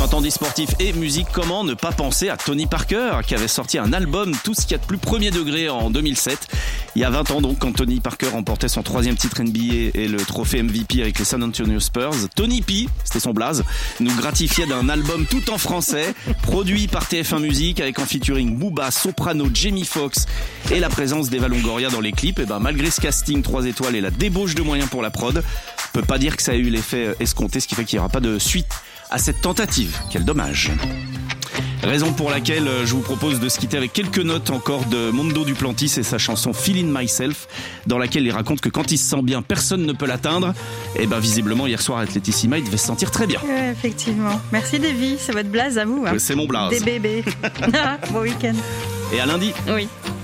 20 ans d'e-sportif et musique, comment ne pas penser à Tony Parker qui avait sorti un album Tout ce qu'il y a de plus premier degré en 2007. Il y a 20 ans donc, quand Tony Parker remportait son 3e titre NBA et le trophée MVP avec les San Antonio Spurs, Tony P, c'était son blaze, nous gratifiait d'un album tout en français, produit par TF1 Musique avec en featuring Booba, Soprano, Jamie Foxx et la présence d'Eva Longoria dans les clips. Et malgré ce casting 3 étoiles et la débauche de moyens pour la prod, on peut pas dire que ça a eu l'effet escompté, ce qui fait qu'il n'y aura pas de suite à cette tentative. Quel dommage. Raison pour laquelle je vous propose de se quitter avec quelques notes encore de Mondo Duplantis et sa chanson Feeling Myself, dans laquelle il raconte que quand il se sent bien, personne ne peut l'atteindre. Et visiblement, hier soir, Athlétissima, il devait se sentir très bien. Ouais, effectivement. Merci Davy, c'est votre blaze à vous. Hein. C'est mon blaze. Des bébés. Bon week-end. Et à lundi. Oui.